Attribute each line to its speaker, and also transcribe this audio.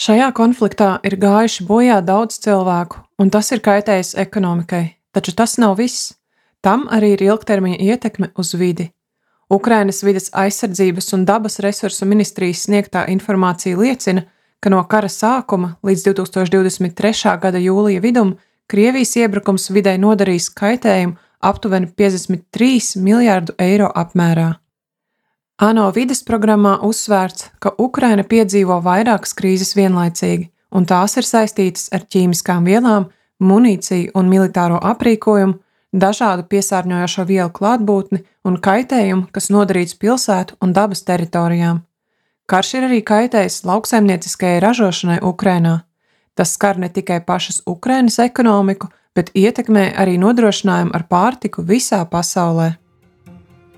Speaker 1: Šajā konfliktā ir gājuši bojā daudz cilvēku, un tas ir kaitējis ekonomikai. Taču tas nav viss. Tam arī ir ilgtermiņa ietekme uz vidi. Ukrainas vides aizsardzības un dabas resursu ministrijas sniegtā informācija liecina, ka no kara sākuma līdz 2023. gada jūlija vidum Krievijas iebrukums videi nodarījis kaitējumu aptuveni 53 miljārdu eiro apmērā. ANO vides programmā uzsvērts, ka Ukraina piedzīvo vairākas krīzes vienlaicīgi, un tās ir saistītas ar ķīmiskām vielām, munīciju un militāro aprīkojumu, dažādu piesārņojošo vielu klātbūtni un kaitējumu, kas nodarīts pilsētu un dabas teritorijām. Karš ir arī kaitējis lauksaimnieciskajai ražošanai Ukrainā. Tas skar ne tikai pašas Ukrainas ekonomiku, bet ietekmē arī nodrošinājumu ar pārtiku visā pasaulē.